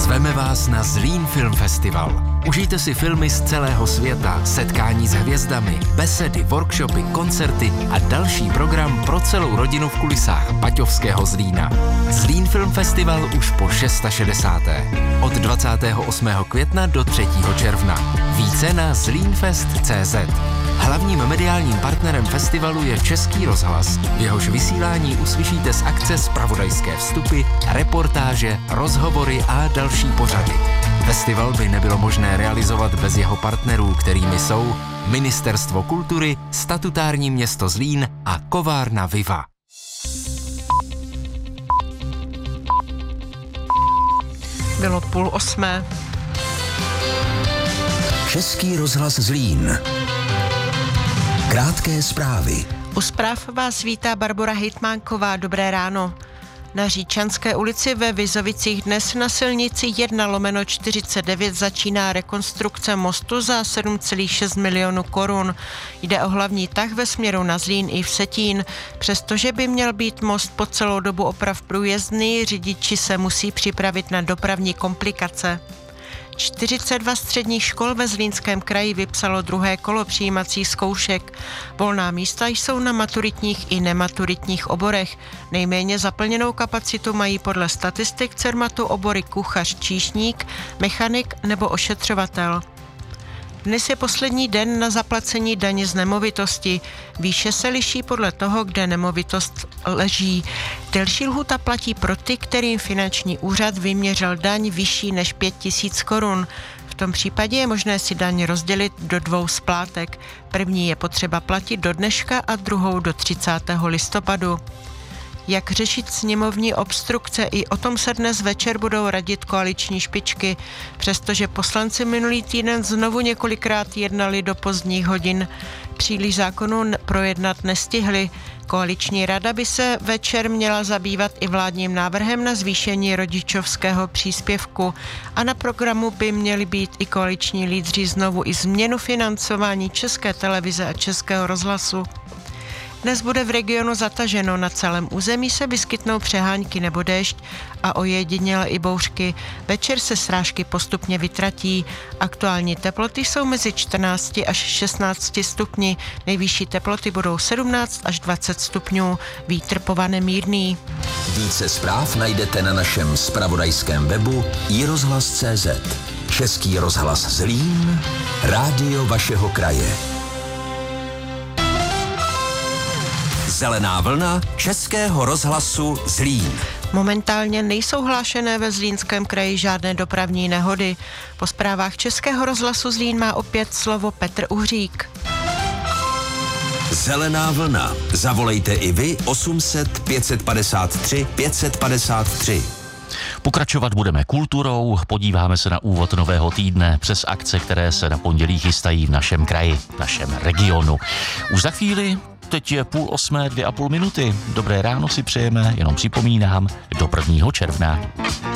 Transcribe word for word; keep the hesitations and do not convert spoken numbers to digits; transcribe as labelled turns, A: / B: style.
A: Zveme vás na Zlín Film Festival. Užijte si filmy z celého světa, setkání s hvězdami, besedy, workshopy, koncerty a další program pro celou rodinu v kulisách Baťovského Zlína. Zlín Film Festival už po šedesáté šesté Od dvacátého osmého května do třetího června. Více na zlínfest tečka cé zet. Hlavním mediálním partnerem festivalu je Český rozhlas. V jehož vysílání uslyšíte z akce zpravodajské vstupy, reportáže, rozhovory a další pořady. Festival by nebylo možné realizovat bez jeho partnerů, kterými jsou Ministerstvo kultury, statutární město Zlín a kovárna Viva.
B: Bylo půl osmé.
C: Český rozhlas Zlín. Krátké zprávy.
B: U zpráv vás vítá Barbora Hejtmánková. Dobré ráno. Na Říčanské ulici ve Vizovicích dnes na silnici jedna lomeno čtyřicet devět začíná rekonstrukce mostu za sedm celá šest milionů korun. Jde o hlavní tah ve směru na Zlín i Vsetín. Přestože by měl být most po celou dobu oprav průjezdný, řidiči se musí připravit na dopravní komplikace. čtyřicet dva středních škol ve Zlínském kraji vypsalo druhé kolo přijímacích zkoušek. Volná místa jsou na maturitních i nematuritních oborech. Nejméně zaplněnou kapacitu mají podle statistik Cermatu obory kuchař, číšník, mechanik nebo ošetřovatel. Dnes je poslední den na zaplacení daně z nemovitosti. Výše se liší podle toho, kde nemovitost leží. Delší lhůta platí pro ty, kterým finanční úřad vyměřil daň vyšší než pět tisíc korun. V tom případě je možné si daň rozdělit do dvou splátek. První je potřeba platit do dneška a druhou do třicátého listopadu. Jak řešit sněmovní obstrukce, i o tom se dnes večer budou radit koaliční špičky. Přestože poslanci minulý týden znovu několikrát jednali do pozdních hodin, příliš zákonů projednat nestihli. Koaliční rada by se večer měla zabývat i vládním návrhem na zvýšení rodičovského příspěvku a na programu by měly být i koaliční lídři znovu i změnu financování České televize a Českého rozhlasu. Dnes bude v regionu zataženo, na celém území se vyskytnou přehánky nebo déšť a ojediněle i bouřky. Večer se srážky postupně vytratí. Aktuální teploty jsou mezi čtrnácti až šestnácti stupni. Nejvyšší teploty budou sedmnáct až dvacet stupňů. Vítr povane mírný.
C: Více zpráv najdete na našem zpravodajském webu i rozhlas tečka cé zet. Český rozhlas Zlín, rádio vašeho kraje. Zelená vlna Českého rozhlasu Zlín.
B: Momentálně nejsou hlášené ve Zlínském kraji žádné dopravní nehody. Po zprávách Českého rozhlasu Zlín má opět slovo Petr Uhřík.
C: Zelená vlna. Zavolejte i vy osm set pět set padesát tři pět set padesát tři.
D: Pokračovat budeme kulturou, podíváme se na úvod nového týdne přes akce, které se na pondělí chystají v našem kraji, v našem regionu. Už za chvíli, teď je půl osmé, dvě a půl minuty. Dobré ráno si přejeme, jenom připomínám, do prvního června.